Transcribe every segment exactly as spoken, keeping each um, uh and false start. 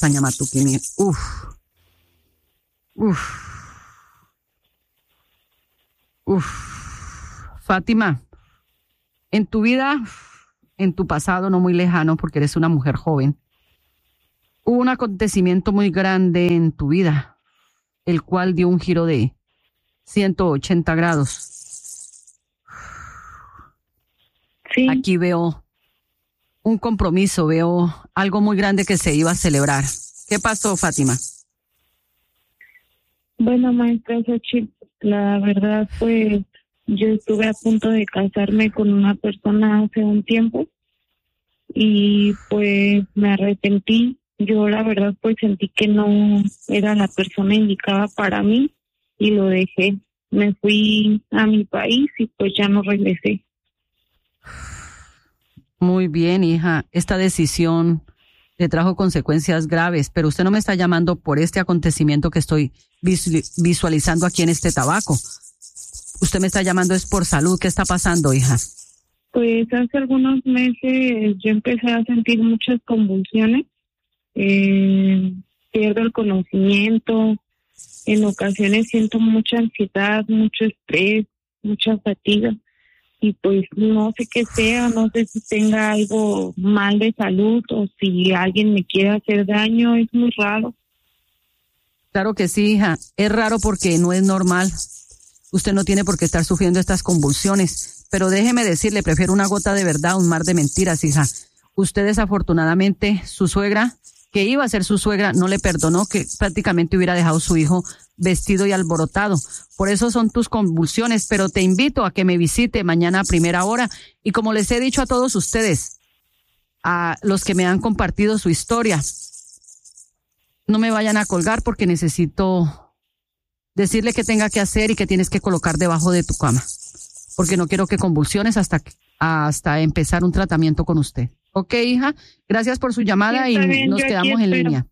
Tañamatukini. Uf. Uf. Uf. Fátima, en tu vida, en tu pasado no muy lejano, porque eres una mujer joven, hubo un acontecimiento muy grande en tu vida, el cual dio un giro de ciento ochenta grados. Sí. Aquí veo un compromiso, veo algo muy grande que se iba a celebrar. ¿Qué pasó, Fátima? Bueno, maestra Xochitl, la verdad, pues yo estuve a punto de casarme con una persona hace un tiempo y pues me arrepentí. Yo la verdad pues sentí que no era la persona indicada para mí y lo dejé. Me fui a mi país y pues ya no regresé. Muy bien, hija. Esta decisión le trajo consecuencias graves, pero usted no me está llamando por este acontecimiento que estoy visualizando aquí en este tabaco. Usted me está llamando es por salud. ¿Qué está pasando, hija? Pues hace algunos meses yo empecé a sentir muchas convulsiones. Eh, pierdo el conocimiento. En ocasiones siento mucha ansiedad, mucho estrés, mucha fatiga. Y pues no sé qué sea, no sé si tenga algo mal de salud o si alguien me quiere hacer daño. Es muy raro. Claro que sí, hija. Es raro porque no es normal. Usted no tiene por qué estar sufriendo estas convulsiones. Pero déjeme decirle, prefiero una gota de verdad a un mar de mentiras, hija. Usted desafortunadamente, su suegra, que iba a ser su suegra, no le perdonó, que prácticamente hubiera dejado su hijo vestido y alborotado. Por eso son tus convulsiones, pero te invito a que me visite mañana a primera hora. Y como les he dicho a todos ustedes, a los que me han compartido su historia, no me vayan a colgar porque necesito decirle qué tenga que hacer y qué tienes que colocar debajo de tu cama. Porque no quiero que convulsiones hasta, hasta empezar un tratamiento con usted. Ok, hija, gracias por su llamada sí, y bien, nos quedamos en línea.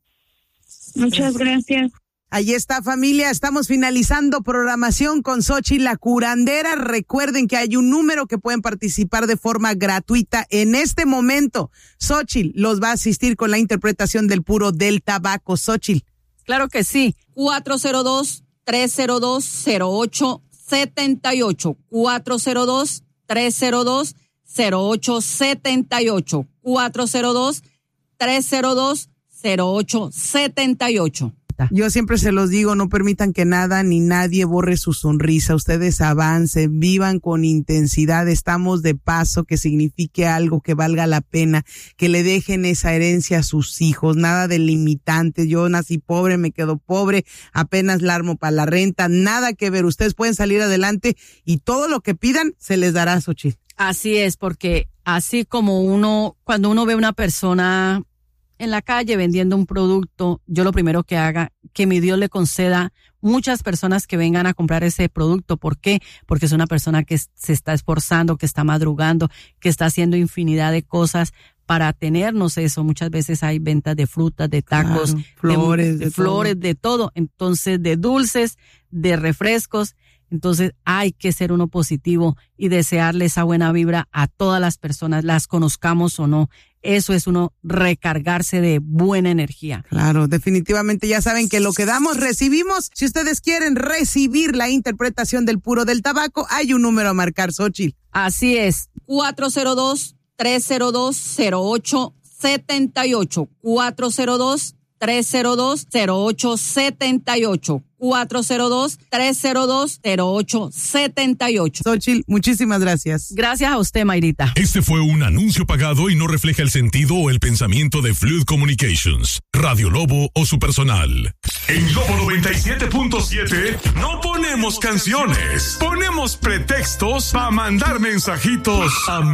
Muchas gracias. Ahí está, familia, estamos finalizando programación con Xochitl la curandera. Recuerden que hay un número que pueden participar de forma gratuita en este momento. Xochitl los va a asistir con la interpretación del puro del tabaco. Xochitl. Claro que sí. cuatro cero dos, tres cero dos, cero ocho siete ocho. cuatro cero dos, tres cero dos, cero ocho siete ocho. cuatro cero dos, tres cero dos, cero ocho siete ocho. Yo siempre se los digo, no permitan que nada ni nadie borre su sonrisa. Ustedes avancen, vivan con intensidad. Estamos de paso, que signifique algo que valga la pena, que le dejen esa herencia a sus hijos. Nada de limitantes. Yo nací pobre, me quedo pobre, apenas la armo para la renta. Nada que ver. Ustedes pueden salir adelante y todo lo que pidan se les dará, Xochitl. Así es, porque así como uno, cuando uno ve una persona en la calle vendiendo un producto, yo lo primero que haga, que mi Dios le conceda muchas personas que vengan a comprar ese producto. ¿Por qué? Porque es una persona que se está esforzando, que está madrugando, que está haciendo infinidad de cosas para tenernos eso. Muchas veces hay ventas de frutas, de tacos, claro, flores, de, de, flores, todo. de todo. Entonces, de dulces, de refrescos. Entonces hay que ser uno positivo y desearle esa buena vibra a todas las personas, las conozcamos o no. Eso es uno recargarse de buena energía. Claro, definitivamente ya saben que lo que damos, recibimos. Si ustedes quieren recibir la interpretación del puro del tabaco, hay un número a marcar, Xochitl. Así es, cuatro cero dos, tres cero dos, cero ocho siete ocho. cuatro cero dos, tres cero dos, cero ocho siete ocho. cuatro cero dos, tres cero dos, cero ocho siete ocho. Xochitl, muchísimas gracias. Gracias a usted, Mayrita. Este fue un anuncio pagado y no refleja el sentido o el pensamiento de Fluid Communications, Radio Lobo o su personal. En Lobo noventa y siete punto siete no ponemos canciones, ponemos pretextos para mandar mensajitos a